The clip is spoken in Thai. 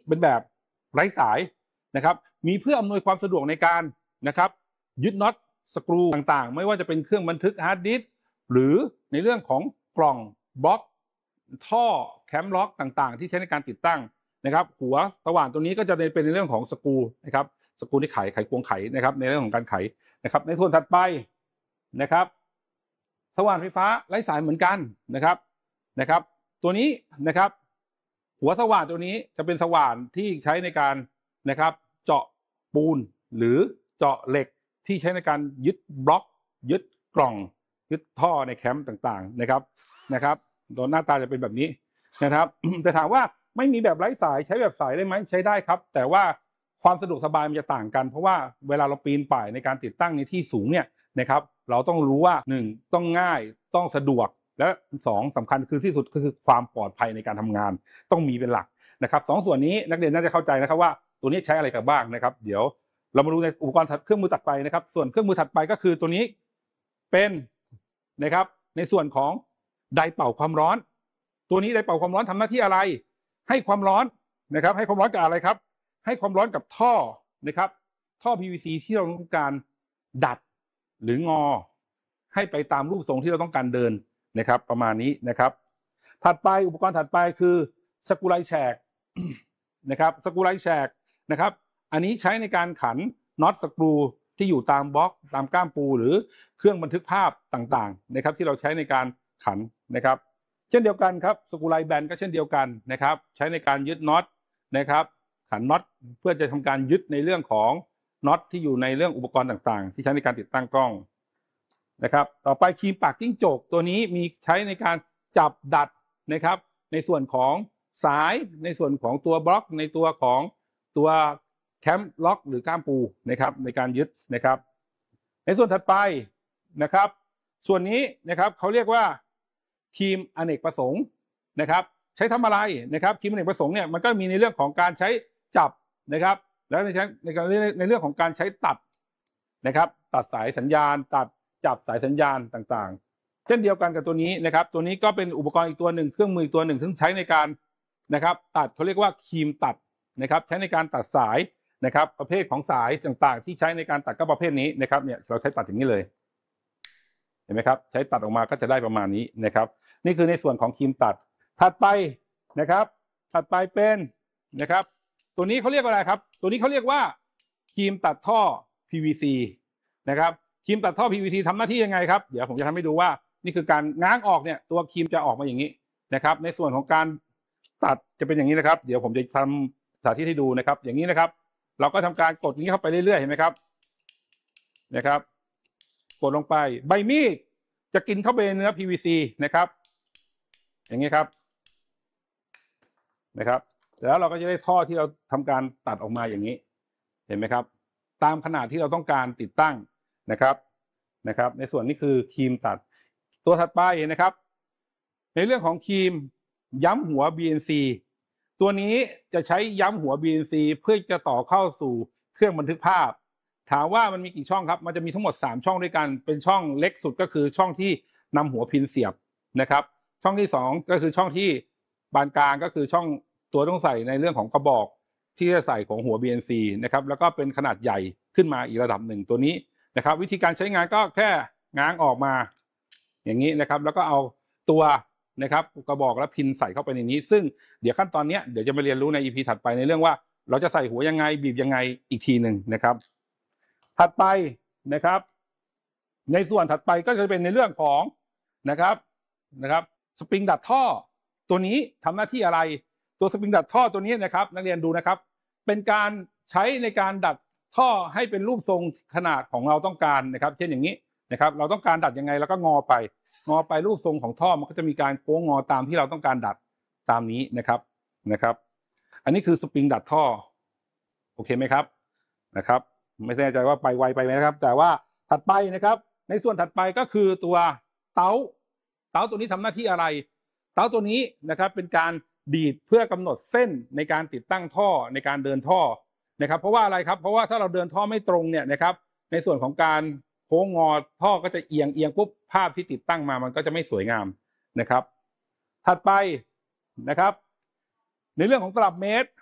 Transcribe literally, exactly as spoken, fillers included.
เป็นแบบไร้สายนะครับมีเพื่ออำนวยความสะดวกในการนะครับยึดน็อตสกรูต่างๆไม่ว่าจะเป็นเครื่องบันทึกฮาร์ดดิสก์หรือในเรื่องของกล่องบล็อกท่อแคมล็อกต่างๆที่ใช้ในการติดตั้งนะครับหัวสว่านตัวนี้ก็จะเป็นในเรื่องของสกรูนะครับสกรูที่ไขไขควงไขนะครับในเรื่องของการไขนะครับในส่วนถัดไปนะครับสว่านไฟฟ้าไร้สายเหมือนกันนะครับนะครับตัวนี้นะครับหัวสว่านตัวนี้จะเป็นสว่านที่ใช้ในการนะครับเจาะปูนหรือเจาะเหล็กที่ใช้ในการยึดบล็อกยึดกล่องยึดท่อในแคมป์ต่างๆนะครับนะครับตัวหน้าตาจะเป็นแบบนี้นะครับ แต่ถามว่าไม่มีแบบไร้สายใช้แบบสายได้ไหมใช้ได้ครับแต่ว่าความสะดวกสบายมันจะต่างกันเพราะว่าเวลาเราปีนป่ายในการติดตั้งในที่สูงเนี่ยนะครับเราต้องรู้ว่าหนึ่งต้องง่ายต้องสะดวกและสองสำคัญคือที่สุดก็คือความปลอดภัยในการทำงานต้องมีเป็นหลักนะครับสองส่วนนี้นักเรียนน่าจะเข้าใจนะครับว่าตัวนี้ใช้อะไรกันบ้างนะครับเดี๋ยวเรามาดูในอุปกรณ์เครื่องมือถัดไปนะครับส่วนเครื่องมือถัดไปก็คือตัวนี้เป็นนะครับในส่วนของไดร์เป่าความร้อนตัวนี้ไดร์เป่าความร้อนทำหน้าที่อะไรให้ความร้อนนะครับให้ความร้อนกับอะไรครับให้ความร้อนกับท่อนะครับท่อ พี วี ซี ที่เราต้องการดัดหรืองอให้ไปตามรูปทรงที่เราต้องการเดินนะครับประมาณนี้นะครับถัดไปอุปกรณ์ถัดไปคือสกรูไลแฉกนะครับสกรูไลแฉกนะครับอันนี้ใช้ในการขันน็อตสกรูที่อยู่ตามบล็อกตามก้ามปูหรือเครื่องบันทึกภาพต่างๆนะครับที่เราใช้ในการขันนะครับเช่นเดียวกันครับสกรูไลแบนก็เช่นเดียวกันนะครับใช้ในการยึดน็อตนะครับขันน็อตเพื่อจะทำการยึดในเรื่องของน็อตที่อยู่ในเรื่องอุปกรณ์ต่างๆที่ใช้ในการติดตั้งกล้องนะครับต่อไปครีมปากจิ้งจกตัวนี้มีใช้ในการจับดัดนะครับในส่วนของสายในส่วนของตัวบล็อกในตัวของตัวแคมล็อกหรือก้ามปูนะครับในการยึดนะครับในส่วนถัดไปนะครับส่วนนี้นะครับเขาเรียกว่าครีมอเนกประสงค์นะครับใช้ทำอะไรนะครับครีมอเนกประสงค์เนี่ยมันก็มีในเรื่องของการใช้จับนะครับแล้วในในในเรื่องของการใช้ตัดนะครับตัดสายสัญญาณตัดจับสายสัญญาณต่างๆเช่นเดียวกันกับตัวนี้นะครับตัวนี้ก็เป็นอุปกรณ์อีกตัวหนึ่งเครื่องมือตัวหนึ่งซึ่งใช้ในการนะครับตัดเขาเรียกว่าครีมตัดนะครับใช้ในการตัดสายนะครับประเภทของสายต่างๆที่ใช้ในการตัดก็ประเภทนี้นะครับเนี่ยเราใช้ตัดอย่างนี้เลยเห็นไหมครับใช้ตัดออกมาก็จะได้ประมาณนี้นะครับนี่คือในส่วนของครีมตัดถัดไปนะครับถัดไปเป็นนะครับตัวนี้เขาเรียกว่าอะไรครับตัวนี้เขาเรียกว่าครีมตัดท่อ พี วี ซี นะครับครีมตัดท่อ พี วี ซี ทำหน้าที่ยังไงครับเดี๋ยวผมจะทำให้ดูว่านี่คือการง้างออกเนี่ยตัวครีมจะออกมาอย่างนี้นะครับในส่วนของการตัดจะเป็นอย่างนี้นะครับเดี๋ยวผมจะทำสาธิตให้ดูนะครับอย่างนี้นะครับเราก็ทำการกดนี้เข้าไปเรื่อยๆเห็นไหมครับนะครับกดลงไปใบมีดจะกินเข้าไปในเนื้อ พี วี ซี นะครับอย่างนี้ครับนะครับแล้วเราก็จะได้ท่อที่เราทำการตัดออกมาอย่างนี้เห็นไหมครับตามขนาดที่เราต้องการติดตั้งนะครับนะครับในส่วนนี้คือครีมตัดตัวถัดไปนะครับในเรื่องของครีมย้ำหัว บี เอ็น ซี ตัวนี้จะใช้ย้ำหัว บี เอ็น ซี เพื่อจะต่อเข้าสู่เครื่องบันทึกภาพถามว่ามันมีกี่ช่องครับมันจะมีทั้งหมดสามช่องด้วยกันเป็นช่องเล็กสุดก็คือช่องที่นำหัวพินเสียบนะครับช่องที่สองก็คือช่องที่บานกลางก็คือช่องตัวต้องใส่ในเรื่องของกระบอกที่จะใส่ของหัว บี เอ็น ซี นะครับแล้วก็เป็นขนาดใหญ่ขึ้นมาอีกระดับหนึ่งตัวนี้นะครับวิธีการใช้งานก็แค่ง้างออกมาอย่างนี้นะครับแล้วก็เอาตัวนะครับกระบอกและพินใส่เข้าไปในนี้ซึ่งเดี๋ยวขั้นตอนนี้เดี๋ยวจะมาเรียนรู้ใน อี พี ถัดไปในเรื่องว่าเราจะใส่หัวยังไงบีบยังไงอีกทีหนึ่งนะครับถัดไปนะครับในส่วนถัดไปก็จะเป็นในเรื่องของนะครับนะครับสปริงดัดท่อตัวนี้ทำหน้าที่อะไรตัวสปริงดัดท่อตัวนี้นะครับนักเรียนดูนะครับเป็นการใช้ในการดัดท่อให้เป็นรูปทรงขนาดของเราต้องการนะครับเช่นอย่างนี้นะครับเราต้องการดัดยังไงแล้วก็งอไปงอไปรูปทรงของท่อมันก็จะมีการโค้งงอตามที่เราต้องการดัดตามนี้นะครับนะครับอันนี้คือสปริงดัดท่อโอเคไหมครับนะครับไม่แน่ใจว่าไปไวไปไหมนะครับแต่ว่าถัดไปนะครับในส่วนถัดไปก็คือตัวเตาเตาตัวนี้ทำหน้าที่อะไรเตาตัวนี้นะครับเป็นการดีดเพื่อกำหนดเส้นในการติดตั้งท่อในการเดินท่อนะครับเพราะว่าอะไรครับเพราะว่าถ้าเราเดินท่อไม่ตรงเนี่ยนะครับในส่วนของการโค้งงอท่อก็จะเอียงเอียงปุ๊บภาพที่ติดตั้งมามันก็จะไม่สวยงามนะครับถัดไปนะครับในเรื่องของตลับเมตร